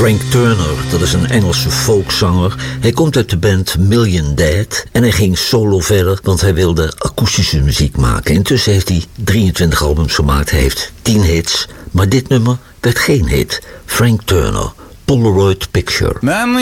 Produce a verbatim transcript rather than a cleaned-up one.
Frank Turner, dat is een Engelse folkzanger. Hij komt uit de band Million Dead en hij ging solo verder, want hij wilde akoestische muziek maken. Intussen heeft hij drieëntwintig albums gemaakt, hij heeft tien hits, maar dit nummer werd geen hit. Frank Turner, Polaroid Picture.